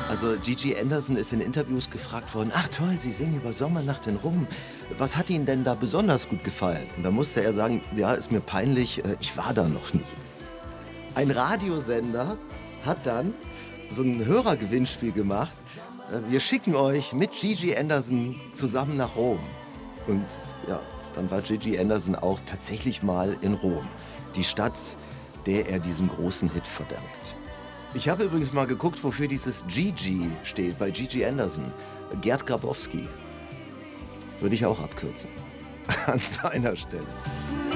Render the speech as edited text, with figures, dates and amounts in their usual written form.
Also Gigi Anderson ist in Interviews gefragt worden, ach toll, Sie singen über Sommernacht in Rom. Was hat Ihnen denn da besonders gut gefallen? Und da musste er sagen, ja, ist mir peinlich, ich war da noch nie. Ein Radiosender hat dann so ein Hörergewinnspiel gemacht. Wir schicken euch mit Gigi Anderson zusammen nach Rom. Und ja, dann war Gigi Anderson auch tatsächlich mal in Rom. Die Stadt, der er diesen großen Hit verdankt. Ich habe übrigens mal geguckt, wofür dieses Gigi steht bei Gigi Anderson. Gerd Grabowski. Würde ich auch abkürzen. An seiner Stelle.